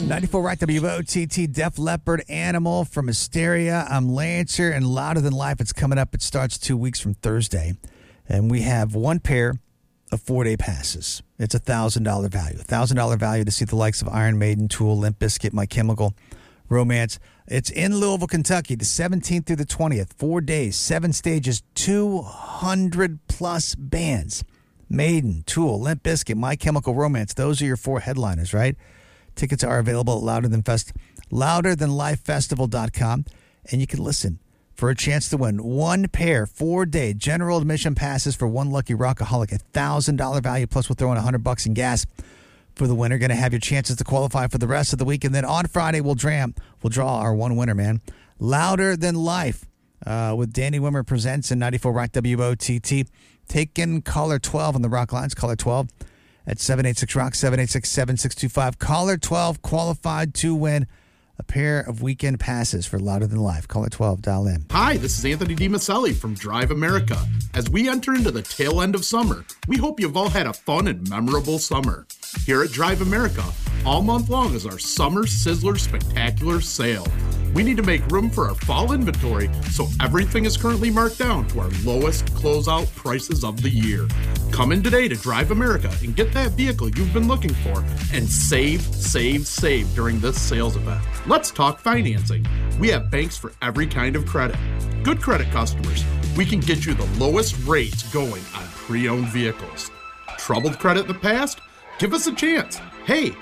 94 Rock WOTT, Def Leppard, Animal from Hysteria. I'm Lancer, and Louder Than Life. It's coming up. It starts 2 weeks from Thursday. And we have one pair of 4-day passes. It's $1,000 value. $1,000 value to see the likes of Iron Maiden, Tool, Limp Bizkit, My Chemical Romance. It's in Louisville, Kentucky, the 17th through the 20th. 4 days, 7 stages, 200-plus bands. Maiden, Tool, Limp Bizkit, My Chemical Romance. Those are your 4 headliners, right? Tickets are available at louderthanlifefestival.com, and you can listen for a chance to win one pair 4-day general admission passes for one lucky rockaholic. $1,000 value, plus we'll throw in $100 in gas for the winner. Going to have your chances to qualify for the rest of the week, and then on Friday we'll draw our one winner, man. Louder Than Life with Danny Wimmer presents in 94 Rock WOTT. Taking caller 12 on the Rock lines, caller 12 at 786-ROCK, 786-7625. Caller 12 qualified to win a pair of weekend passes for Louder Than Life. Caller 12, dial in. Hi, this is Anthony DiMaselli from Drive America. As we enter into the tail end of summer, we hope you've all had a fun and memorable summer. Here at Drive America, all month long is our Summer Sizzler Spectacular Sale. We need to make room for our fall inventory, so everything is currently marked down to our lowest closeout prices of the year. Come in today to Drive America and get that vehicle you've been looking for and save during this sales event. Let's talk financing. We have banks for every kind of credit. Good credit customers, we can get you the lowest rates going on pre-owned vehicles. Troubled credit in the past? Give us a chance. Hey,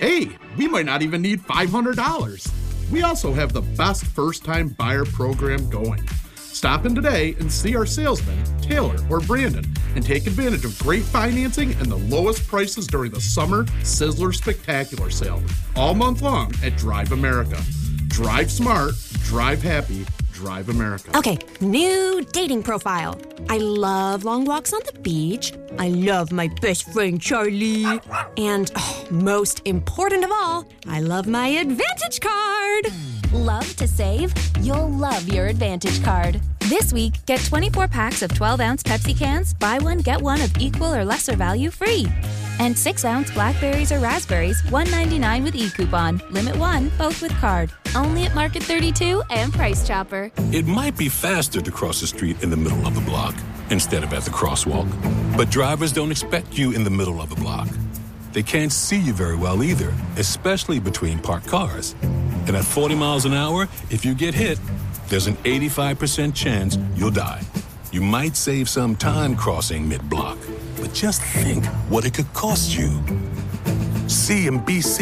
we might not even need $500. We also have the best first-time buyer program going. Stop in today and see our salesmen, Taylor or Brandon, and take advantage of great financing and the lowest prices during the Summer Sizzler Spectacular Sale, all month long at Drive America. Drive smart, drive happy, Drive America. Okay, new dating profile. I love long walks on the beach. I love my best friend Charlie. And most important of all, I love my Advantage card. Love to save? You'll love your Advantage card. This week, get 24 packs of 12-ounce Pepsi cans, buy one, get one of equal or lesser value free. And 6-ounce blackberries or raspberries, $1.99 with e-coupon. Limit 1, both with card. Only at Market 32 and Price Chopper. It might be faster to cross the street in the middle of the block instead of at the crosswalk. But drivers don't expect you in the middle of the block. They can't see you very well either, especially between parked cars. And at 40 miles an hour, if you get hit, there's an 85% chance you'll die. You might save some time crossing mid-block, but just think what it could cost you. C and B